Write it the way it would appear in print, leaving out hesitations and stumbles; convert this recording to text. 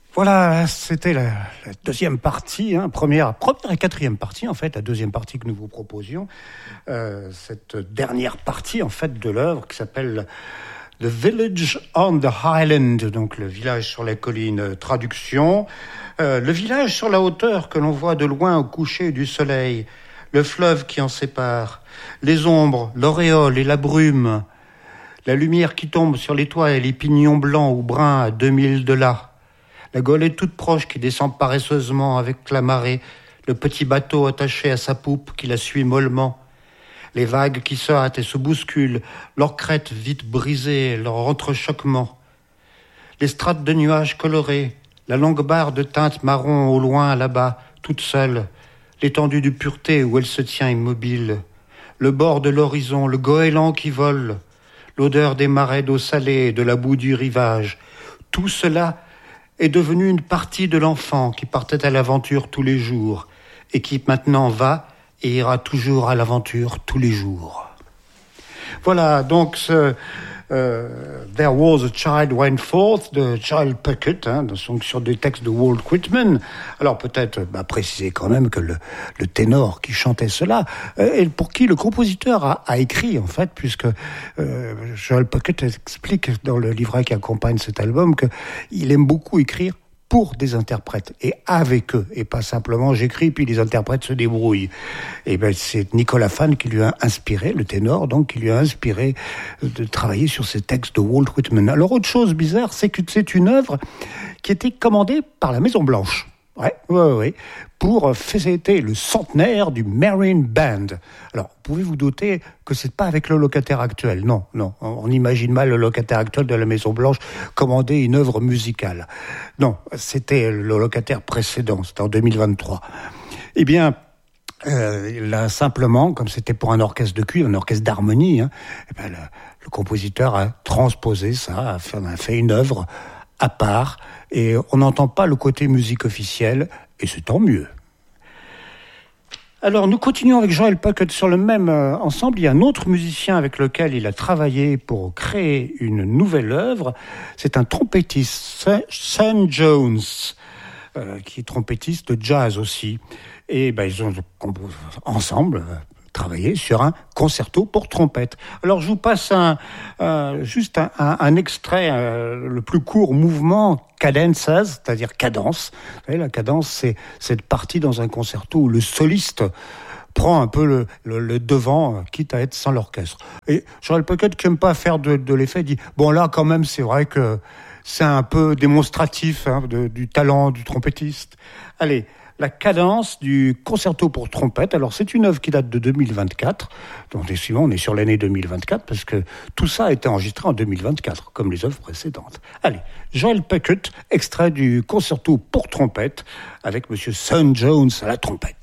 Voilà, c'était la deuxième partie, première et quatrième partie, en fait, la deuxième partie que nous vous proposions. Cette dernière partie, en fait, de l'œuvre qui s'appelle The Village on the Highland, donc le village sur la colline, traduction. Le village sur la hauteur que l'on voit de loin au coucher du soleil, le fleuve qui en sépare, les ombres, l'auréole et la brume, la lumière qui tombe sur les toits et les pignons blancs ou bruns à 2000 de là. La golette toute proche qui descend paresseusement avec la marée, le petit bateau attaché à sa poupe qui la suit mollement. Les vagues qui se hâtent et se bousculent, leurs crêtes vite brisées, leur entrechoquement. Les strates de nuages colorés, la longue barre de teinte marron au loin là-bas, toute seule, l'étendue de pureté où elle se tient immobile. Le bord de l'horizon, le goéland qui vole, l'odeur des marais d'eau salée et de la boue du rivage. Tout cela est devenu une partie de l'enfant qui partait à l'aventure tous les jours et qui maintenant va et ira toujours à l'aventure tous les jours. Voilà, donc There Was a Child Went Forth de Charles Puckett, donc sur des textes de Walt Whitman. Alors peut-être préciser quand même que le ténor qui chantait cela, et pour qui le compositeur a écrit en fait, puisque Charles Puckett explique dans le livret qui accompagne cet album qu'il aime beaucoup écrire pour des interprètes et avec eux, et pas simplement j'écris puis les interprètes se débrouillent. Et c'est Nicolas Fan qui lui a inspiré, le ténor donc, qui lui a inspiré de travailler sur ces textes de Walt Whitman. Alors autre chose bizarre, c'est que c'est une œuvre qui était commandée par la Maison Blanche. Ouais, pour fêter le centenaire du Marine Band. Alors, pouvez-vous douter que c'est pas avec le locataire actuel. Non, on imagine mal le locataire actuel de la Maison Blanche commander une œuvre musicale. Non, c'était le locataire précédent, c'était en 2023. Eh bien, là, simplement, comme c'était pour un orchestre de cuivre, un orchestre d'harmonie, le compositeur a transposé ça, a fait une œuvre à part, et on n'entend pas le côté musique officielle, et c'est tant mieux. Alors, nous continuons avec Joel Puckett sur le même ensemble. Il y a un autre musicien avec lequel il a travaillé pour créer une nouvelle œuvre. C'est un trompettiste, Son Jones, qui est trompettiste de jazz aussi. Et ils ont ensemble travaillé sur un concerto pour trompette. Alors je vous passe juste un extrait, le plus court mouvement, cadences, c'est-à-dire cadence. Vous savez, la cadence, c'est cette partie dans un concerto où le soliste prend un peu le devant, quitte à être sans l'orchestre. Et Joel Puckett, qui n'aime pas faire de l'effet, dit « Bon là, quand même, c'est vrai que c'est un peu démonstratif du talent du trompettiste. » Allez, la cadence du concerto pour trompette. Alors, c'est une œuvre qui date de 2024. Donc, on est sur l'année 2024 parce que tout ça a été enregistré en 2024, comme les œuvres précédentes. Allez, Joel Puckett, extrait du concerto pour trompette avec Monsieur Son Jones à la trompette.